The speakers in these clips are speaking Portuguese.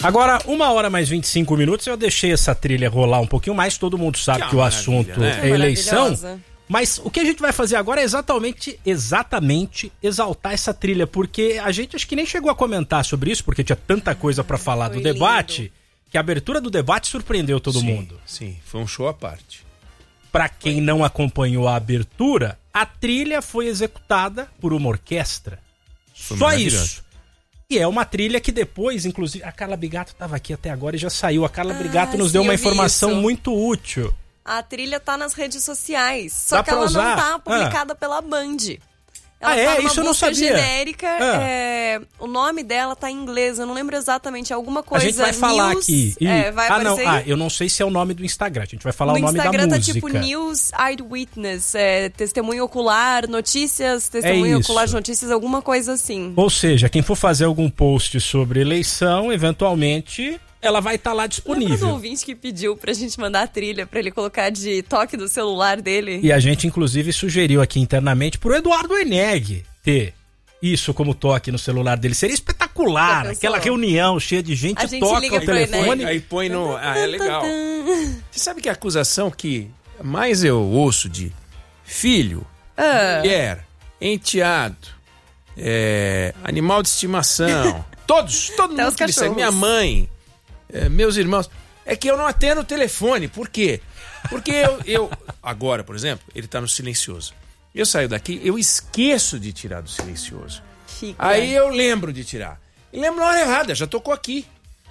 Agora, 1h mais 25 minutos, eu deixei essa trilha rolar um pouquinho mais, todo mundo sabe que o assunto é eleição. Mas o que a gente vai fazer agora é exatamente exaltar essa trilha, porque a gente acho que nem chegou a comentar sobre isso, porque tinha tanta coisa pra falar do debate, que a abertura do debate surpreendeu todo mundo. Sim, foi um show à parte. Pra quem não acompanhou a abertura, a trilha foi executada por uma orquestra. Só isso. E é uma trilha que depois, inclusive, a Carla Bigato estava aqui até agora e já saiu. A Carla Bigato nos deu uma informação muito útil. A trilha tá nas redes sociais, só que ela não tá publicada pela Band. Ela tá numa isso eu não sabia. Genérica, o nome dela tá em inglês, eu não lembro exatamente, alguma coisa. A gente vai falar aqui. Vai aparecer. Eu não sei se é o nome do Instagram, a gente vai falar o nome da música. No Instagram tá tipo News Eyewitness, testemunho ocular, notícias, testemunho ocular de notícias, alguma coisa assim. Ou seja, quem for fazer algum post sobre eleição, eventualmente ela vai estar lá disponível. Lembra do ouvinte que pediu pra gente mandar a trilha pra ele colocar de toque do celular dele? E a gente, inclusive, sugeriu aqui internamente pro Eduardo Eneg ter isso como toque no celular dele. Seria espetacular, aquela reunião cheia de gente, toca o telefone. Aí põe no... é legal. Você sabe que a acusação que mais eu ouço de filho, mulher, enteado, animal de estimação, todo mundo que segue, minha mãe... meus irmãos, é que eu não atendo o telefone. Por quê? Porque eu agora, por exemplo, ele tá no silencioso. Eu saio daqui, eu esqueço de tirar do silencioso. Aí eu lembro de tirar. E lembro na hora errada, já tocou aqui.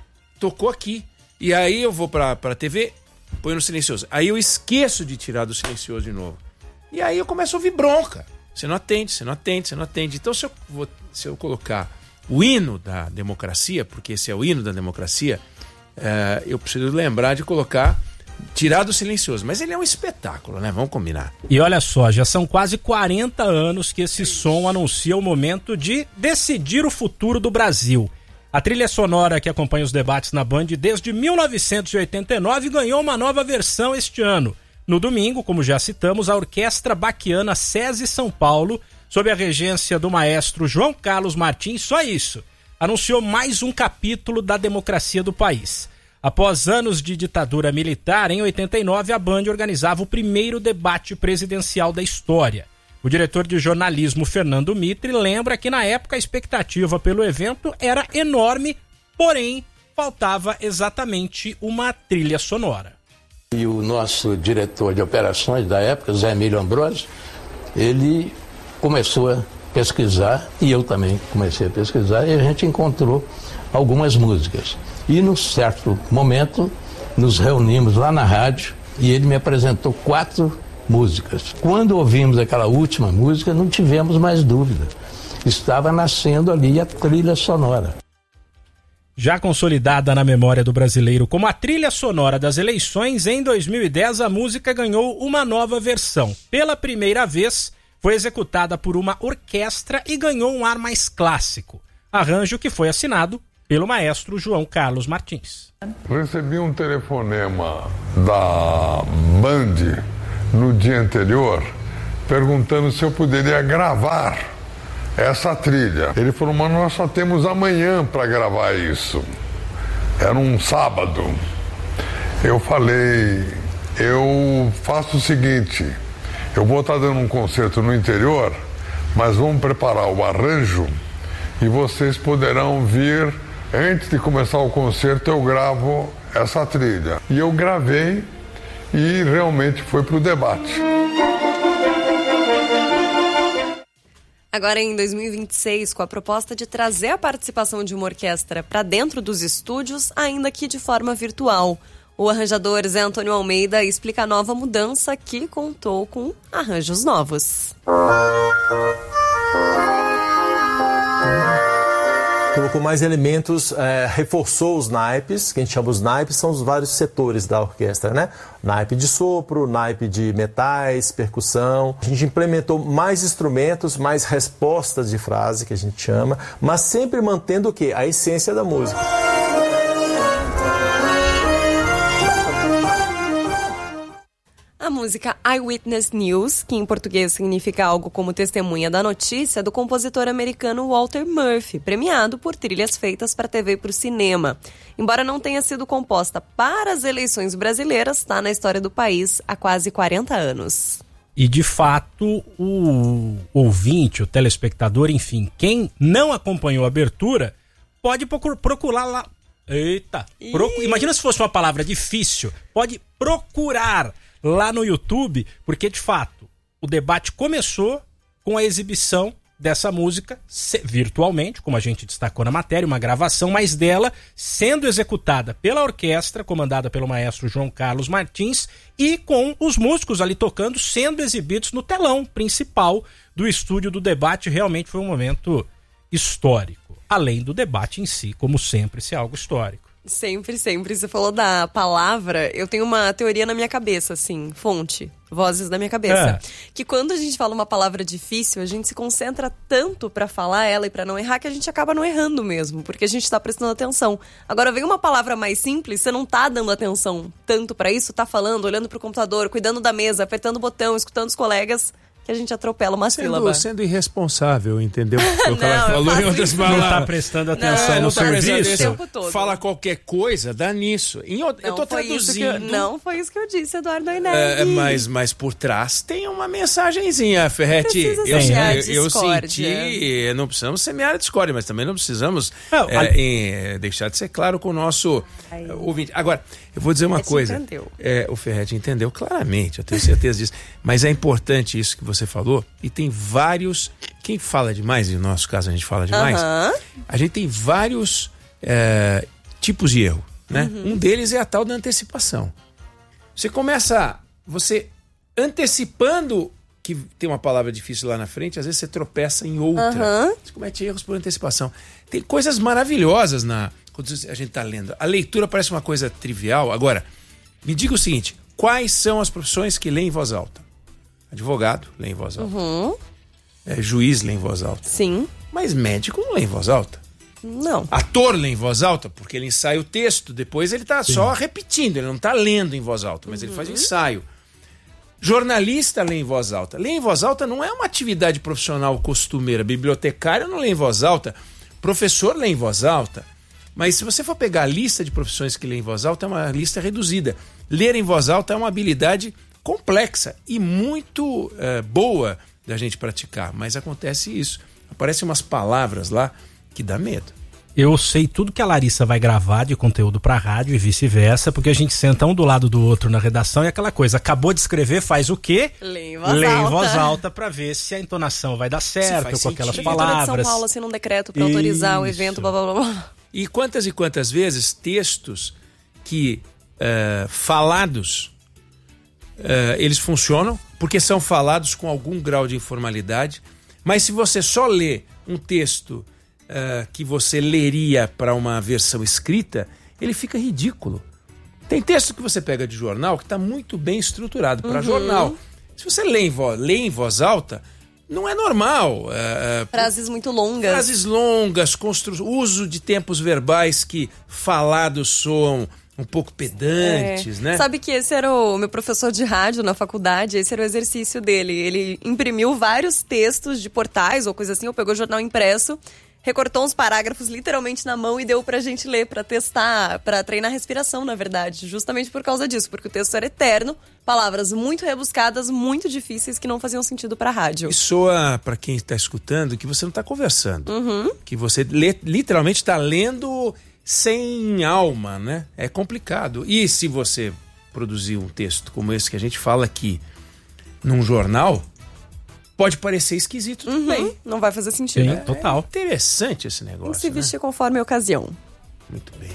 E aí eu vou pra TV, ponho no silencioso. Aí eu esqueço de tirar do silencioso de novo. E aí eu começo a ouvir bronca. Você não atende. Então se eu colocar o hino da democracia, porque esse é o hino da democracia, eu preciso lembrar de tirar do silencioso. Mas ele é um espetáculo, né? Vamos combinar. E olha só, já são quase 40 anos que esse som anuncia o momento de decidir o futuro do Brasil. A trilha sonora que acompanha os debates na Band desde 1989 ganhou uma nova versão este ano. No domingo, como já citamos, a Orquestra Baquiana SESI São Paulo, sob a regência do maestro João Carlos Martins, só isso, anunciou mais um capítulo da democracia do país. Após anos de ditadura militar, em 89, a Band organizava o primeiro debate presidencial da história. O diretor de jornalismo, Fernando Mitre, lembra que na época a expectativa pelo evento era enorme, porém faltava exatamente uma trilha sonora. E o nosso diretor de operações da época, Zé Emílio Ambrosio, ele começou a pesquisar, e eu também comecei a pesquisar, e a gente encontrou algumas músicas. E num certo momento, nos reunimos lá na rádio, e ele me apresentou 4 músicas. Quando ouvimos aquela última música, não tivemos mais dúvida. Estava nascendo ali a trilha sonora. Já consolidada na memória do brasileiro como a trilha sonora das eleições, em 2010 a música ganhou uma nova versão. Pela primeira vez, foi executada por uma orquestra e ganhou um ar mais clássico. Arranjo que foi assinado pelo maestro João Carlos Martins. Recebi um telefonema da Band no dia anterior, perguntando se eu poderia gravar essa trilha. Ele falou, mas nós só temos amanhã para gravar isso. Era um sábado. Eu falei, eu faço o seguinte, eu vou estar dando um concerto no interior, mas vamos preparar o arranjo e vocês poderão vir, antes de começar o concerto eu gravo essa trilha. E eu gravei e realmente foi para o debate. Agora em 2026, com a proposta de trazer a participação de uma orquestra para dentro dos estúdios, ainda que de forma virtual. O arranjador Zé Antônio Almeida explica a nova mudança que contou com arranjos novos. Colocou mais elementos, reforçou os naipes, que a gente chama os naipes, são os vários setores da orquestra, né? Naipe de sopro, naipe de metais, percussão. A gente implementou mais instrumentos, mais respostas de frase, que a gente chama, mas sempre mantendo o quê? A essência da música. A música Eyewitness News, que em português significa algo como testemunha da notícia, do compositor americano Walter Murphy, premiado por trilhas feitas para TV e para o cinema. Embora não tenha sido composta para as eleições brasileiras, está na história do país há quase 40 anos. E, de fato, o ouvinte, o telespectador, enfim, quem não acompanhou a abertura, pode procurar lá. Eita! Imagina se fosse uma palavra difícil. Pode procurar lá no YouTube, porque, de fato, o debate começou com a exibição dessa música virtualmente, como a gente destacou na matéria, uma gravação, mas dela sendo executada pela orquestra, comandada pelo maestro João Carlos Martins, e com os músicos ali tocando, sendo exibidos no telão principal do estúdio do debate. Realmente foi um momento histórico. Além do debate em si, como sempre, ser algo histórico. Sempre, sempre. Você falou da palavra, eu tenho uma teoria na minha cabeça, assim, fonte, vozes da minha cabeça. Que quando a gente fala uma palavra difícil, a gente se concentra tanto pra falar ela e pra não errar, que a gente acaba não errando mesmo, porque a gente tá prestando atenção. Agora vem uma palavra mais simples, você não tá dando atenção tanto pra isso, tá falando, olhando pro computador, cuidando da mesa, apertando o botão, escutando os colegas, que a gente atropela uma sílaba. Sendo irresponsável, entendeu? O que ela falou em outras palavras. Não tá prestando atenção no serviço. O tempo todo. Fala qualquer coisa, dá nisso. Eu tô traduzindo. Não foi isso que eu disse, Eduardo Aineg. Mas por trás tem uma mensagenzinha, Ferretti. Eu senti, não precisamos semear a discórdia, mas também não precisamos deixar de ser claro com o nosso ouvinte. Agora, eu vou dizer uma coisa. O Ferretti entendeu claramente, eu tenho certeza disso. Mas é importante isso que você falou, e tem vários. Quem fala demais, e no nosso caso a gente fala demais, a gente tem vários tipos de erro, né? Um deles é a tal da antecipação. Você antecipando que tem uma palavra difícil lá na frente, às vezes você tropeça em outra. Você comete erros por antecipação. Tem coisas maravilhosas quando a gente está lendo. A leitura parece uma coisa trivial. Agora, me diga o seguinte: quais são as profissões que lêem em voz alta? Advogado lê em voz alta. Juiz lê em voz alta. Sim. Mas médico não lê em voz alta. Não. Ator lê em voz alta, porque ele ensaia o texto, depois ele está só repetindo, ele não está lendo em voz alta, mas ele faz o ensaio. Jornalista lê em voz alta. Ler em voz alta não é uma atividade profissional costumeira. Bibliotecário não lê em voz alta. Professor lê em voz alta. Mas se você for pegar a lista de profissões que lê em voz alta, é uma lista reduzida. Ler em voz alta é uma habilidade complexa e muito boa da gente praticar, mas acontece isso. Aparecem umas palavras lá que dá medo. Eu sei tudo que a Larissa vai gravar de conteúdo pra rádio e vice-versa, porque a gente senta um do lado do outro na redação e aquela coisa, acabou de escrever, faz o quê? Lê em voz alta pra ver se a entonação vai dar certo com aquelas palavras. São Paulo assina um decreto pra autorizar o evento, blá blá blá. E quantas vezes textos que falados eles funcionam porque são falados com algum grau de informalidade, mas se você só lê um texto que você leria para uma versão escrita, ele fica ridículo. Tem texto que você pega de jornal que está muito bem estruturado para jornal. Se você lê em voz alta, não é normal. Frases muito longas. Frases longas, uso de tempos verbais que falados soam um pouco pedantes, né? Sabe que esse era o meu professor de rádio na faculdade, esse era o exercício dele. Ele imprimiu vários textos de portais ou coisa assim, ou pegou jornal impresso, recortou uns parágrafos literalmente na mão e deu pra gente ler, pra testar, pra treinar a respiração, na verdade. Justamente por causa disso, porque o texto era eterno, palavras muito rebuscadas, muito difíceis, que não faziam sentido pra rádio. E soa, pra quem tá escutando, que você não tá conversando. Que você literalmente tá lendo sem alma, né? É complicado. E se você produzir um texto como esse que a gente fala aqui num jornal, pode parecer esquisito também. Não vai fazer sentido. Sim, total. É interessante esse negócio. Se vestir conforme a ocasião. Muito bem.